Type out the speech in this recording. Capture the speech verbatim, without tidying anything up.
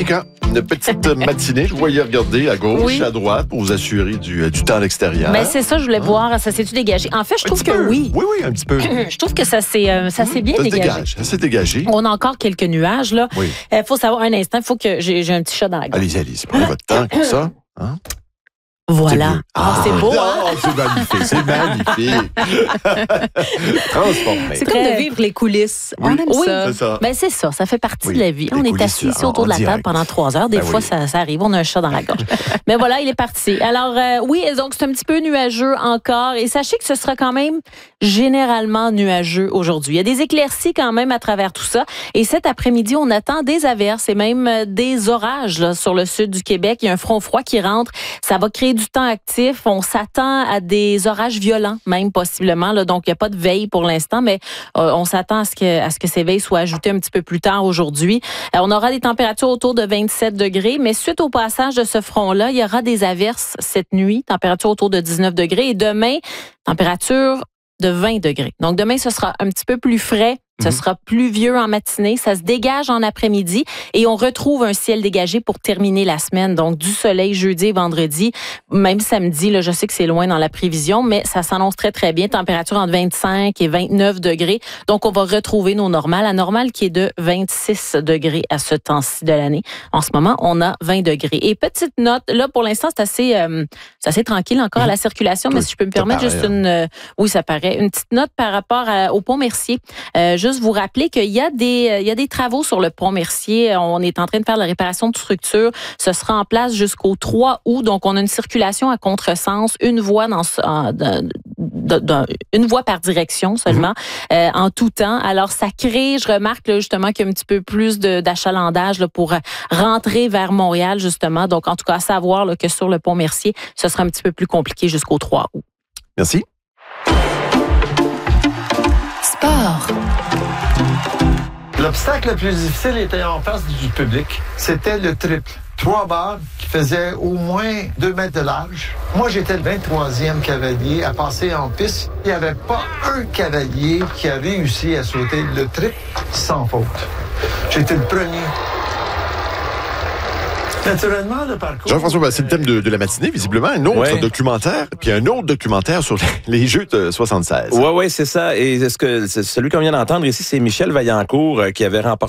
Jessica, une petite matinée, je voyais regarder à gauche, Oui. à droite pour vous assurer du, du temps à l'extérieur. Ben, c'est ça, je voulais voir, ça s'est-tu dégagé? En fait, je Un trouve petit que peu. oui. Oui, oui, un petit peu. Je trouve que ça s'est euh, ça s'est bien Ça se dégagé. dégage, ça s'est dégagé. On a encore quelques nuages, là. Oui. Il faut savoir un instant, il faut que j'ai j'ai un petit chat dans la gorge. Allez-y, allez-y, prenez votre temps, comme ça. Hein? Voilà. C'est mieux. Ah, c'est beau, hein? Oh, c'est magnifique, c'est magnifique. Transformé. C'est comme de vivre les coulisses. Oui. On aime Oui. ça. C'est ça. Ben c'est ça, ça fait partie Oui, de la vie. les On est coulisses, assis ici en- autour de en la table direct. pendant trois heures. Des Ben fois, oui. ça, ça arrive, on a un chat dans la gorge. Mais voilà, il est parti. Alors, euh, oui, donc c'est un petit peu nuageux encore. Et sachez que ce sera quand même généralement nuageux aujourd'hui. Il y a des éclaircies quand même à travers tout ça. Et cet après-midi, on attend des averses et même euh, des orages là, sur le sud du Québec. Il y a un front froid qui rentre. Ça va créer du temps actif. On s'attend à des orages violents, même possiblement. Là. Donc, il n'y a pas de veille pour l'instant, mais euh, on s'attend à ce que, à ce que ces veilles soient ajoutées un petit peu plus tard aujourd'hui. Euh, on aura des températures autour de vingt-sept degrés, mais suite au passage de ce front-là, il y aura des averses cette nuit, température autour de dix-neuf degrés. Et demain, température de vingt degrés. Donc, demain, ce sera un petit peu plus frais. Ce Mhm. sera pluvieux en matinée, ça se dégage en après-midi et on retrouve un ciel dégagé pour terminer la semaine. Donc, du soleil jeudi et vendredi, même samedi, là, je sais que c'est loin dans la prévision, mais ça s'annonce très, très bien. Température entre vingt-cinq et vingt-neuf degrés. Donc, on va retrouver nos normales. La normale qui est de vingt-six degrés à ce temps-ci de l'année. En ce moment, on a vingt degrés. Et petite note, là, pour l'instant, c'est assez, euh, c'est assez tranquille encore à la circulation, mais Oui, si je peux me ça permettre paraît, juste une, euh, oui, ça paraît, une petite note par rapport à- au pont Mercier. Euh, juste vous rappeler qu'il y a des euh, il y a des travaux sur le pont Mercier. On est en train de faire la réparation de structure. Ce sera en place jusqu'au trois août. Donc, on a une circulation à contresens, une voie dans ce- en- de- de- de- une voie par direction seulement, euh, en tout temps. Alors, ça crée, je remarque là, justement qu'il y a un petit peu plus de- d'achalandage là, pour euh, rentrer vers Montréal, justement. Donc, en tout cas, à savoir là, que sur le pont Mercier, ce sera un petit peu plus compliqué jusqu'au trois août. Merci. Sport. L'obstacle le plus difficile était en face du public. C'était le triple. Trois barres qui faisaient au moins deux mètres de large. Moi, j'étais le vingt-troisième cavalier à passer en piste. Il n'y avait pas un cavalier qui a réussi à sauter le triple sans faute. J'étais le premier. Naturellement, le parcours... Jean-François, ben, c'est le thème de, de la matinée, visiblement. Un autre Ouais. documentaire, puis un autre documentaire sur les, les Jeux de soixante-seize. Oui, oui, c'est ça. Et ce que, c'est celui qu'on vient d'entendre ici, c'est Michel Vaillancourt euh, qui avait remporté